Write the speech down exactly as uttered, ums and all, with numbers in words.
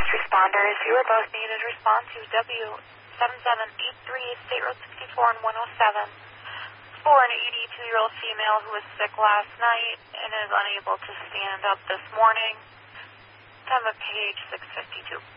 first responders. You are both needed. Respond to W seven seven eight three, State Road sixty-four and one oh seven for an eighty-two-year-old female who was sick last night and is unable to stand up this morning. Time of page six fifty-two.